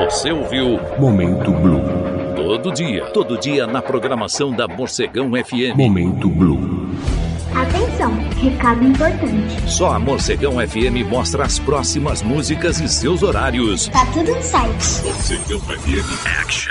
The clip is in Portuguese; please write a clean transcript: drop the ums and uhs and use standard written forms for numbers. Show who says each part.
Speaker 1: Você ouviu
Speaker 2: Momento Blue.
Speaker 1: Todo dia na programação da Morcegão FM.
Speaker 2: Momento Blue.
Speaker 3: Atenção, recado importante.
Speaker 1: Só a Morcegão FM mostra as próximas músicas e seus horários.
Speaker 3: Tá tudo no site.
Speaker 1: Morcegão FM Action.